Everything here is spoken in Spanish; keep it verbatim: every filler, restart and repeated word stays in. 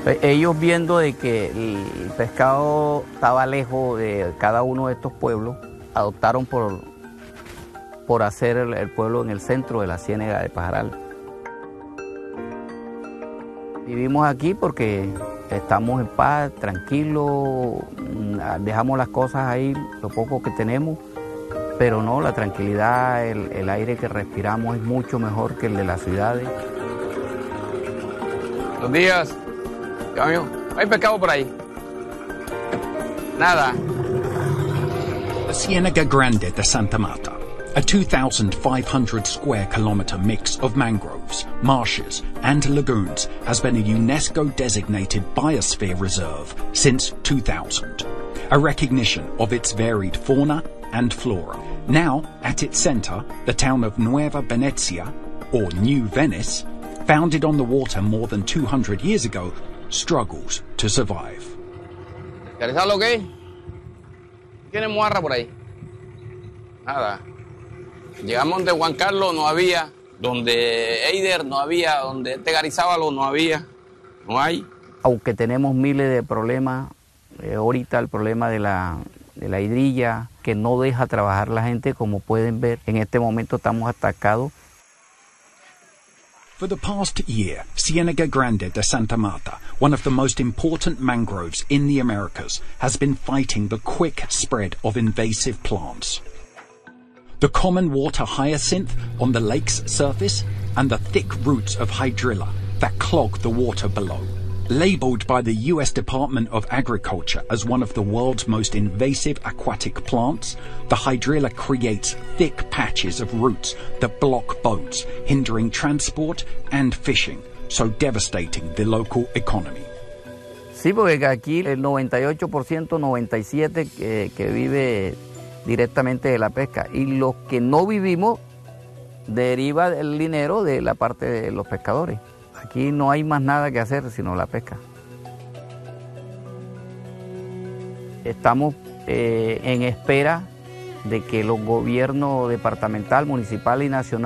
Ellos viendo de que el pescado estaba lejos de cada uno de estos pueblos, adoptaron por, por hacer el, el pueblo en el centro de la Ciénega de Pajaral. Vivimos aquí porque estamos en paz, tranquilos, dejamos las cosas ahí, lo poco que tenemos, pero no, la tranquilidad, el, el aire que respiramos es mucho mejor que el de las ciudades. Buenos días. ¿Qué, amigo? ¿Hay pescado por ahí? Nada. The Ciénaga Grande de Santa Marta, a two thousand five hundred square kilometer mix of mangroves, marshes and lagoons, has been a UNESCO-designated biosphere reserve since two thousand, a recognition of its varied fauna and flora. Now, at its centre, the town of Nueva Venezia, or New Venice, founded on the water more than two hundred years ago, struggles to survive. ¿Sabes lo que hay? ¿Tiene mojarra por ahí? Nada. Llegamos donde Juan Carlos, no había. Donde Eider, no había. Donde este Garizábalo, no había. No hay. Aunque tenemos miles de problemas, eh, ahorita el problema de la, de la hidrilla, que no deja trabajar la gente, como pueden ver, en este momento estamos atacados. For the past year, Ciénaga Grande de Santa Marta, one of the most important mangroves in the Americas, has been fighting the quick spread of invasive plants. The common water hyacinth on the lake's surface and the thick roots of hydrilla that clog the water below. Labeled by the U S Department of Agriculture as one of the world's most invasive aquatic plants, the hydrilla creates thick patches of roots that block boats, hindering transport and fishing, so devastating the local economy. Sí, porque aquí el noventa y ocho por ciento, noventa y siete por ciento que, que vive directamente de la pesca, y los que no vivimos deriva del dinero de la parte de los pescadores. Aquí no hay más nada que hacer sino la pesca. Estamos eh, en espera de que los gobiernos departamental, municipal y nacional